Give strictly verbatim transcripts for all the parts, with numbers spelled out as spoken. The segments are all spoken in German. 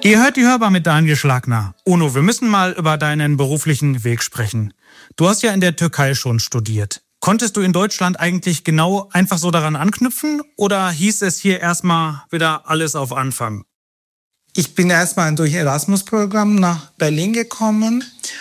Ihr hört die Hörbar mit Daniel Schlagner. Onur, wir müssen mal über deinen beruflichen Weg sprechen. Du hast ja in der Türkei schon studiert. Konntest du in Deutschland eigentlich genau einfach so daran anknüpfen oder hieß es hier erstmal wieder alles auf Anfang? Ich bin erstmal durch Erasmus-Programm nach Berlin gekommen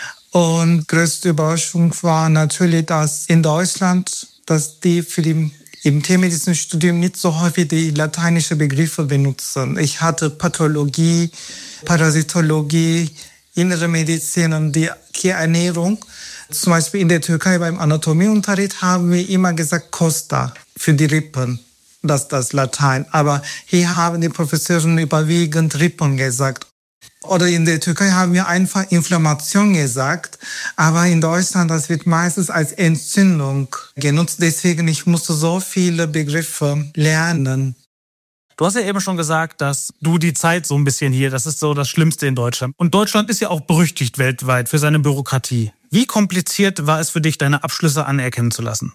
und größte Überraschung war natürlich, dass in Deutschland, dass die für die im Tiermedizinstudium nicht so häufig die lateinischen Begriffe benutzen. Ich hatte Pathologie, Parasitologie, innere Medizin und die Tierernährung. Zum Beispiel in der Türkei beim Anatomieunterricht haben wir immer gesagt Costa für die Rippen. Das ist das Latein. Aber hier haben die Professoren überwiegend Rippen gesagt. Oder in der Türkei haben wir einfach Inflammation gesagt. Aber in Deutschland, das wird meistens als Entzündung genutzt. Deswegen, ich musste so viele Begriffe lernen. Du hast ja eben schon gesagt, dass du die Zeit so ein bisschen hier, das ist so das Schlimmste in Deutschland. Und Deutschland ist ja auch berüchtigt weltweit für seine Bürokratie. Wie kompliziert war es für dich, deine Abschlüsse anerkennen zu lassen?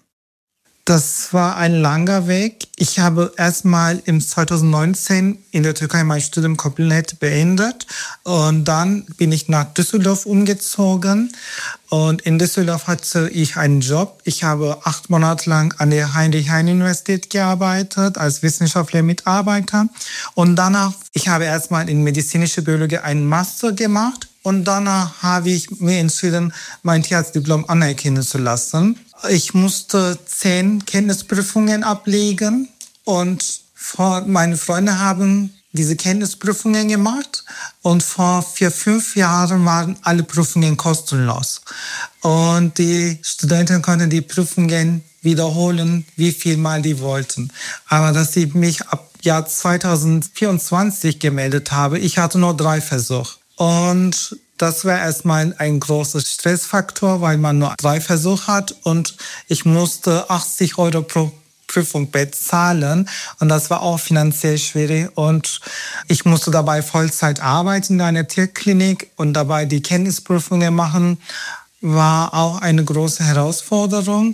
Das war ein langer Weg. Ich habe erstmal im zwanzig neunzehn in der Türkei mein Studium komplett beendet. Und dann bin ich nach Düsseldorf umgezogen. Und in Düsseldorf hatte ich einen Job. Ich habe acht Monate lang an der Heinrich-Heine-Universität gearbeitet, als wissenschaftlicher Mitarbeiter. Und danach, ich habe erstmal in medizinische Biologie einen Master gemacht. Und danach habe ich mir entschieden, mein Tierarztdiplom anerkennen zu lassen. Ich musste zehn Kenntnisprüfungen ablegen und vor, meine Freunde haben diese Kenntnisprüfungen gemacht und vor vier, fünf Jahren waren alle Prüfungen kostenlos. Und die Studenten konnten die Prüfungen wiederholen, wie viel Mal die wollten. Aber dass ich mich ab Jahr zwanzig vierundzwanzig gemeldet habe, ich hatte nur drei Versuche. Und das war erstmal ein großer Stressfaktor, weil man nur drei Versuche hat und ich musste achtzig Euro pro Prüfung bezahlen und das war auch finanziell schwierig und ich musste dabei Vollzeit arbeiten in einer Tierklinik und dabei die Kenntnisprüfungen machen, war auch eine große Herausforderung.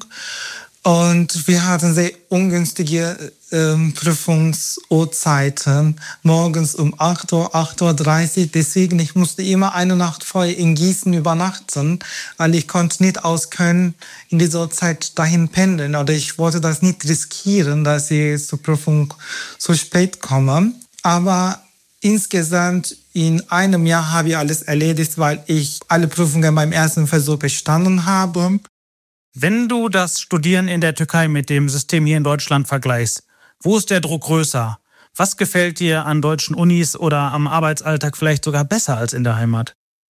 Und wir hatten sehr ungünstige ähm, Prüfungsuhrzeiten, morgens um acht Uhr, acht Uhr dreißig. Deswegen, ich musste immer eine Nacht vorher in Gießen übernachten, weil ich konnte nicht aus Köln in dieser Zeit dahin pendeln. Oder ich wollte das nicht riskieren, dass ich zur Prüfung so spät komme. Aber insgesamt in einem Jahr habe ich alles erledigt, weil ich alle Prüfungen beim ersten Versuch bestanden habe. Wenn du das Studieren in der Türkei mit dem System hier in Deutschland vergleichst, wo ist der Druck größer? Was gefällt dir an deutschen Unis oder am Arbeitsalltag vielleicht sogar besser als in der Heimat?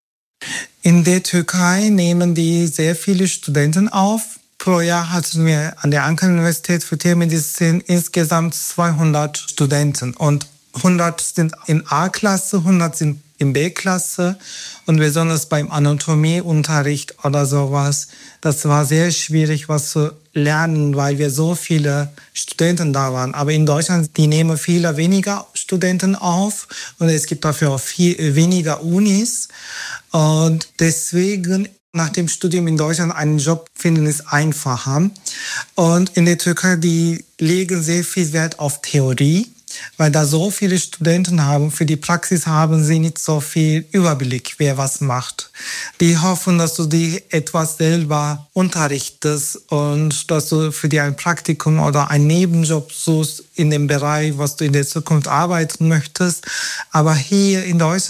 In der Türkei nehmen die sehr viele Studenten auf. Pro Jahr hatten wir an der Ankara-Universität für Tiermedizin insgesamt zweihundert Studenten. Und hundert sind in A-Klasse, hundert sind in B-Klasse und besonders beim Anatomieunterricht oder sowas, das war sehr schwierig, was zu lernen, weil wir so viele Studenten da waren. Aber in Deutschland, die nehmen viele weniger Studenten auf und es gibt dafür auch viel weniger Unis. Und deswegen nach dem Studium in Deutschland einen Job finden ist einfacher. Und in der Türkei, die legen sehr viel Wert auf Theorie, weil da so viele Studenten haben. Für die Praxis haben sie nicht so viel Überblick, wer was macht. Die hoffen, dass du die etwas selber unterrichtest und dass du für die ein Praktikum oder einen Nebenjob suchst in dem Bereich, was du in der Zukunft arbeiten möchtest. Aber hier in Deutschland